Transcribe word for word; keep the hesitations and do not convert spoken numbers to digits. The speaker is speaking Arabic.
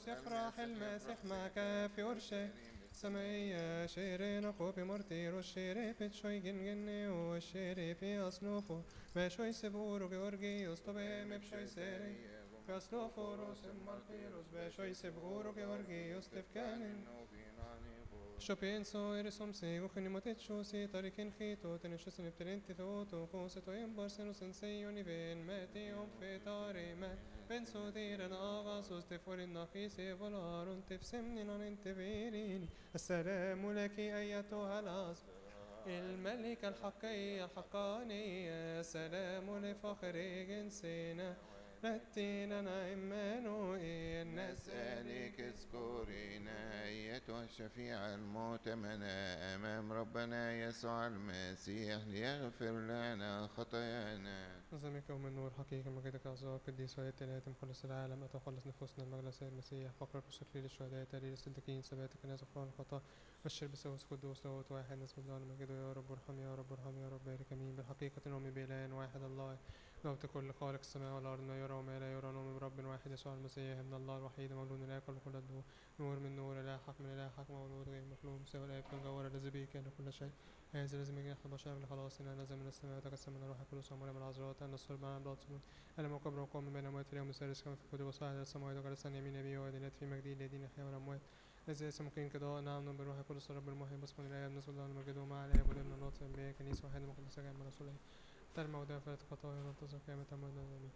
يفرح المسيح معك في ورشة سمية شيري نقوبي مرتير والشيري بتشوي جنجني والشيري في أصنوفه بشوي سبورو جورجي يسطبي مبشوي سيري في أصنوفه روس مرتيروس بشوي سبورو جورجي يسطف كانن Yo pienso, eres un ciego, que ni motecho, si tarikin hito, tenisho sin ipterenti thoto, kose to en barsenos en seio ni ven, meti om fetare me, penso dire naga, sos te fuori naki se volaron, te fsemni non ente verini, السلام لك أيتها العصر الملك الحقي الحقاني السلام لفخر جنسنا رتينا إيمانوئيل نسألك اذكرنا أيتها الشفيع المؤتمنة أمام ربنا يسوع المسيح ليغفر لنا خطايانا. نظامك يوم النور حقيقي مجدك أعزاء القديس وآية الهاتم مخلص العالم أتخلص نفوسنا المجلس المسيح فقر الشكل للشهداء تاريخ الصديقين ثبات الناس غفران الخطا بشر بسوس قدوس صوت واحد نسم الله المجد يا رب ارحم يا رب ارحم يا رب بارك امين بالحقيقة نؤمن بإله واحد الله موت كل خالق السماء والأرض ما يرى وما لا يرى نؤمن برب واحد يسوع المسيح ابن الله الوحيد مولود لا يقل كل الدهور نور من نور لا حق من لا حق مولود غير مخلوق سوى الآب في الجوهر الذي به كان كل شيء هذا الذي يجنح البشر لخلاصنا نزل من السماء وتجسم من الروح القدس ومريم العذراء أن الصلب عن بلاط سنون ألم وقبر وقوم من بين الأموات في اليوم الثالث كما في الكتب وصاعد السماوات وجلس عن يمين أبيه وأدلت في مجده الذين يحيى والأموات الذي يسمكين كضاء نعم بالروح القدس رب المحيي باسم الآب نسبة الله المجد ومع الآب والابن الناطق به كنيسة واحدة مقدسة جامعة رسولية ترمى ودافع خطايا وننتظر قيامة أمواتنا آمين.